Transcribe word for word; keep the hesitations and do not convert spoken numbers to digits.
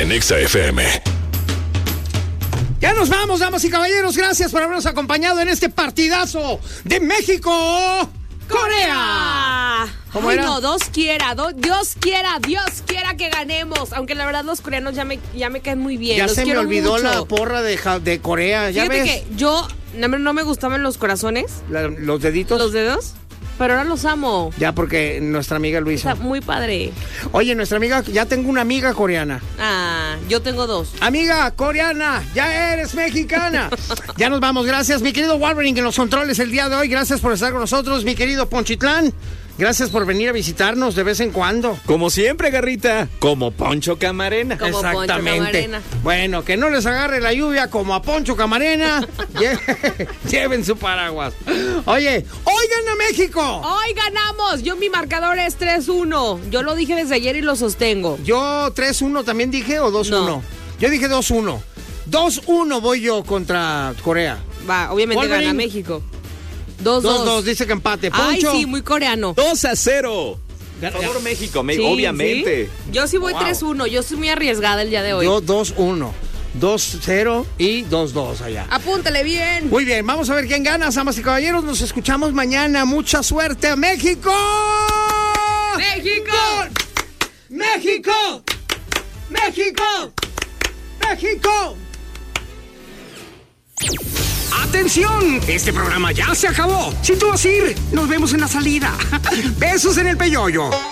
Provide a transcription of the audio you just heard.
en Exa F M. Ya nos vamos, damas y caballeros. Gracias por habernos acompañado en este partidazo de México. ¡Corea! ¿Cómo Ay, era? No, Dios quiera, do, Dios quiera, Dios quiera que ganemos. Aunque la verdad los coreanos ya me, ya me caen muy bien. Ya los se me olvidó mucho. la porra de, de Corea. ¿Ya Fíjate ves? que yo no, no me gustaban los corazones. La, ¿Los deditos? Los dedos. Pero ahora los amo. Ya, porque nuestra amiga lo hizo. Está muy padre. Oye, nuestra amiga, ya tengo una amiga coreana. Ah, yo tengo dos. Amiga coreana, ya eres mexicana. Ya nos vamos, gracias. Mi querido Wolverine en los controles el día de hoy. Gracias por estar con nosotros. Mi querido Ponchitlán, gracias por venir a visitarnos de vez en cuando. Como siempre, Garrita, como Poncho Camarena. Como Exactamente. Poncho Camarena. Bueno, que no les agarre la lluvia como a Poncho Camarena. Lle- Lleven su paraguas. Oye, oigan a México. Hoy ganamos. Yo mi marcador es tres uno. Yo lo dije desde ayer y lo sostengo. Yo tres uno también dije o dos uno. No. Yo dije dos uno. dos uno voy yo contra Corea. Va, obviamente Wolverine. gana México. dos dos. dos dos, dice que empate. Poncho. Ay, sí, muy coreano. dos a cero. Ya- Por favor, México, me- Sí, obviamente. ¿sí? Yo sí voy Wow. tres uno. Yo soy muy arriesgada el día de hoy. Yo dos uno. dos cero y dos dos allá. Apúntale bien. Muy bien, vamos a ver quién gana, damas y caballeros. Nos escuchamos mañana. Mucha suerte, México. ¡México! ¡México! ¡México! ¡México! ¡Atención! Este programa ya se acabó. Si tú vas a ir, nos vemos en la salida. Besos en el peyoyo.